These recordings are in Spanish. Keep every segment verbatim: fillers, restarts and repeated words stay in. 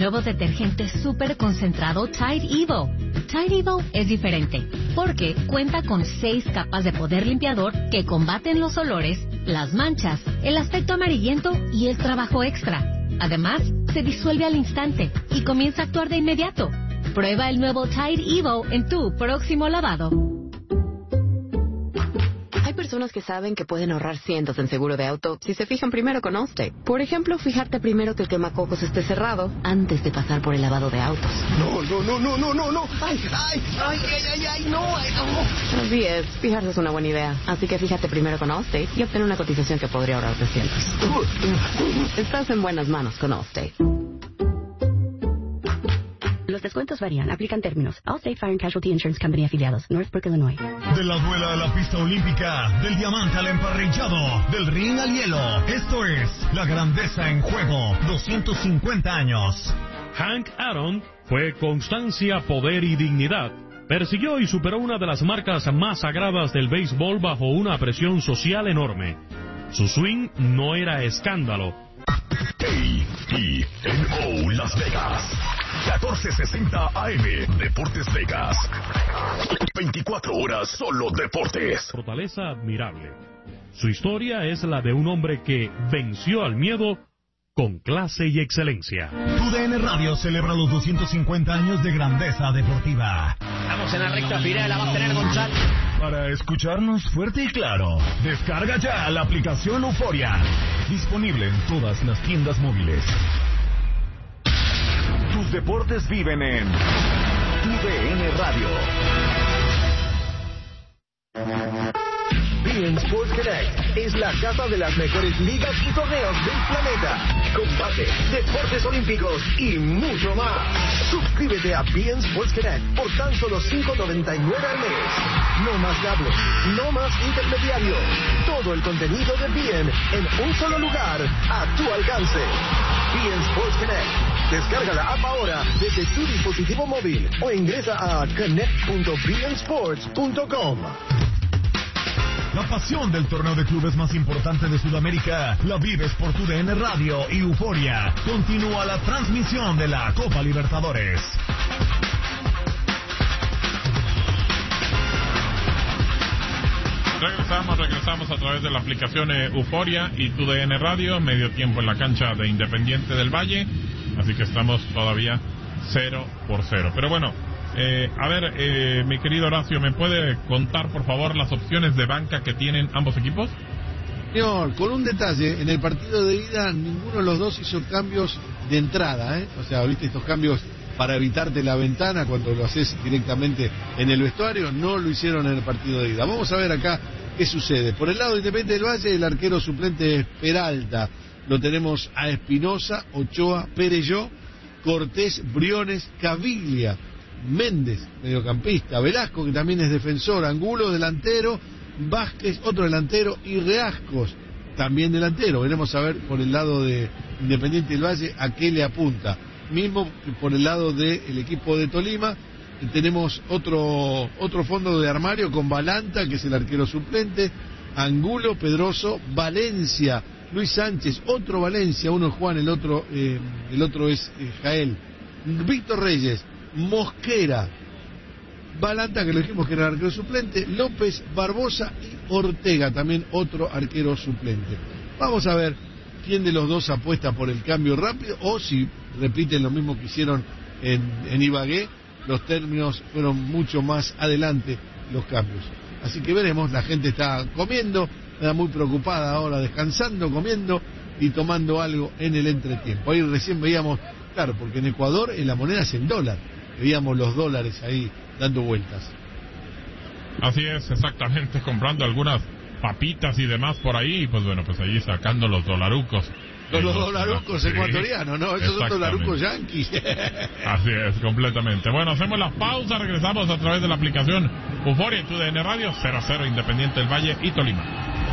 nuevo detergente súper concentrado Tide Evo. Tide Evo es diferente porque cuenta con seis capas de poder limpiador que combaten los olores, las manchas, el aspecto amarillento y el trabajo extra. Además, se disuelve al instante y comienza a actuar de inmediato. Prueba el nuevo Tide Evo en tu próximo lavado. Hay personas que saben que pueden ahorrar cientos en seguro de auto si se fijan primero con Allstate. Por ejemplo, fijarte primero que el quemacocos esté cerrado antes de pasar por el lavado de autos. No, no, no, no, no, no, no. Ay, ay, ay, ay, ay, ay, no, ay, no. Así es, fijarse es una buena idea. Así que fíjate primero con Allstate y obtén una cotización que podría ahorrarte cientos. Estás en buenas manos con Allstate. Los descuentos varían. Aplican términos. Allstate Fire and Casualty Insurance Company afiliados. Northbrook, Illinois. De la duela a la pista olímpica, del diamante al emparrillado, del ring al hielo. Esto es La Grandeza en Juego. doscientos cincuenta años. Hank Aaron fue constancia, poder y dignidad. Persiguió y superó una de las marcas más sagradas del béisbol bajo una presión social enorme. Su swing no era escándalo. A E N O Las Vegas. catorce sesenta A M Deportes Vegas. veinticuatro horas solo deportes. Fortaleza admirable. Su historia es la de un hombre que venció al miedo con clase y excelencia. Tu D N Radio celebra los doscientos cincuenta años de grandeza deportiva. Estamos en la recta final, la va a tener Gonzalo. Para escucharnos fuerte y claro, descarga ya la aplicación Euforia. Disponible en todas las tiendas móviles. Tus deportes viven en Tu D N Radio. B N Sports Connect es la casa de las mejores ligas y torneos del planeta. Combate, deportes olímpicos y mucho más. Suscríbete a B N Sports Connect por tan solo cinco noventa y nueve al mes. No más cables, no más intermediario. Todo el contenido de B N en un solo lugar, a tu alcance. B N Sports Connect. Descarga la app ahora desde tu dispositivo móvil o ingresa a connect punto b n sports punto com. La pasión del torneo de clubes más importante de Sudamérica la vives por Tu D N Radio y Euforia. Continúa la transmisión de la Copa Libertadores. Regresamos, regresamos a través de la aplicación Euforia y Tu D N Radio, medio tiempo en la cancha de Independiente del Valle, así que estamos todavía cero por cero. Pero bueno, eh, a ver, eh, mi querido Horacio, ¿me puede contar por favor las opciones de banca que tienen ambos equipos? Señor, con un detalle, en el partido de ida ninguno de los dos hizo cambios de entrada, ¿eh? O sea, viste estos cambios para evitarte la ventana cuando lo haces directamente en el vestuario, no lo hicieron en el partido de ida. Vamos a ver acá qué sucede. Por el lado de Independiente del Valle, el arquero suplente es Peralta. Lo tenemos a Espinosa, Ochoa, Pereyó, Cortés, Briones, Caviglia, Méndez, mediocampista, Velasco, que también es defensor, Angulo, delantero, Vázquez, otro delantero, y Reascos, también delantero. Veremos a ver por el lado de Independiente del Valle a qué le apunta. Mismo por el lado del equipo de Tolima, tenemos otro otro fondo de armario con Balanta, que es el arquero suplente, Angulo, Pedroso, Valencia, Luis Sánchez, otro Valencia, uno es Juan, el otro eh, el otro es eh, Jael, Víctor Reyes, Mosquera, Balanta, que lo dijimos que era el arquero suplente, López, Barbosa y Ortega, también otro arquero suplente. Vamos a ver quién de los dos apuesta por el cambio rápido o si repiten lo mismo que hicieron en, en Ibagué. Los términos fueron mucho más adelante los cambios. Así que veremos, la gente está comiendo, está muy preocupada ahora, descansando, comiendo y tomando algo en el entretiempo. Ahí recién veíamos, claro, porque en Ecuador en la moneda es el dólar, veíamos los dólares ahí dando vueltas. Así es, exactamente, comprando algunas papitas y demás por ahí, y pues bueno, pues allí sacando los dolarucos. Los, los dolarucos sí, ecuatorianos, ¿no? Esos son dolarucos yanquis. Así es, completamente. Bueno, hacemos la pausa, regresamos a través de la aplicación Euforia y Tu D N Radio, cero a cero Independiente del Valle y Tolima.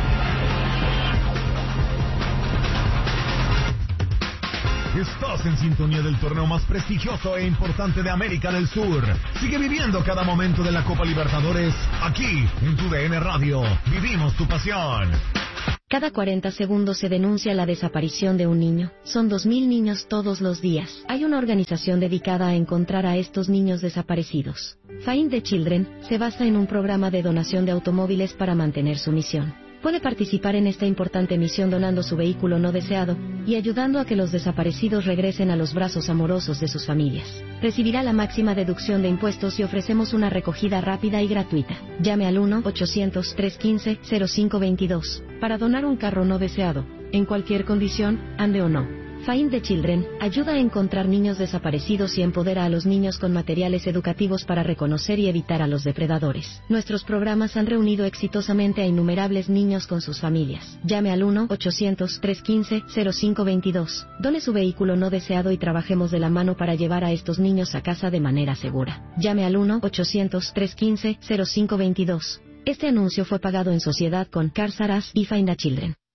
Estás en sintonía del torneo más prestigioso e importante de América del Sur. Sigue viviendo cada momento de la Copa Libertadores aquí en Tu D N Radio. Vivimos tu pasión. Cada cuarenta segundos se denuncia la desaparición de un niño. Son dos mil niños todos los días. Hay una organización dedicada a encontrar a estos niños desaparecidos. Find the Children se basa en un programa de donación de automóviles para mantener su misión. Puede participar en esta importante misión donando su vehículo no deseado y ayudando a que los desaparecidos regresen a los brazos amorosos de sus familias. Recibirá la máxima deducción de impuestos y ofrecemos una recogida rápida y gratuita. Llame al uno ochocientos, trescientos quince, cero cinco veintidós para donar un carro no deseado, en cualquier condición, ande o no. Find the Children ayuda a encontrar niños desaparecidos y empodera a los niños con materiales educativos para reconocer y evitar a los depredadores. Nuestros programas han reunido exitosamente a innumerables niños con sus familias. Llame al uno ochocientos, trescientos quince, cero cinco veintidós. Done su vehículo no deseado y trabajemos de la mano para llevar a estos niños a casa de manera segura. Llame al uno ochocientos, trescientos quince, cero cinco veintidós. Este anuncio fue pagado en sociedad con Cars R Us y Find the Children.